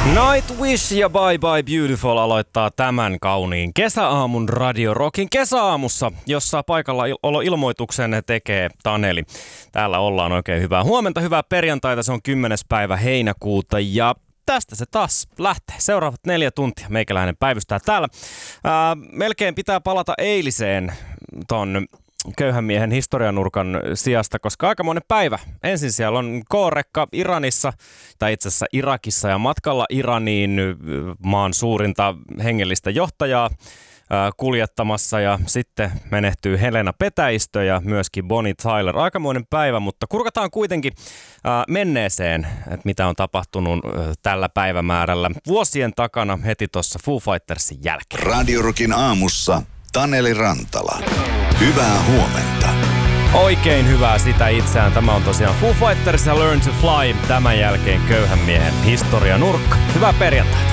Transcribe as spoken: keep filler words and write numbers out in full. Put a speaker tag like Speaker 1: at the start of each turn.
Speaker 1: Nightwish ja Bye Bye Beautiful aloittaa tämän kauniin kesäaamun Radio Rockin kesäaamussa, jossa paikalla olo ilmoituksen tekee Taneli. Täällä ollaan oikein hyvää huomenta, hyvää perjantaita, se on kymmenes päivä heinäkuuta ja tästä se taas lähtee. Seuraavat neljä tuntia meikäläinen päivystää täällä. Ää, melkein pitää palata eiliseen ton köyhän miehen historianurkan sijasta, koska aikamoinen päivä. Ensin siellä on K-rekka Iranissa, tai itse asiassa Irakissa ja matkalla Iraniin maan suurinta hengellistä johtajaa kuljettamassa ja sitten menehtyy Helena Petäistö ja myöskin Bonnie Tyler. Aikamoinen päivä, mutta kurkataan kuitenkin menneeseen, että mitä on tapahtunut tällä päivämäärällä vuosien takana heti tuossa Foo Fightersin jälkeen.
Speaker 2: Radio Rockin aamussa Taneli Rantala. Hyvää huomenta.
Speaker 1: Oikein hyvää sitä itseään. Tämä on tosiaan Foo Fighters ja Learn to Fly. Tämän jälkeen köyhän miehen historianurkka. Hyvää perjantaita.